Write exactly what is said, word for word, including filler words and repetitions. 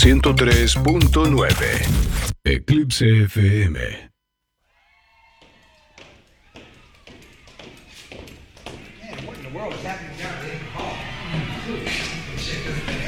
ciento tres punto nueve. Eclipse F M. Man, what in the world is happening down at the hall?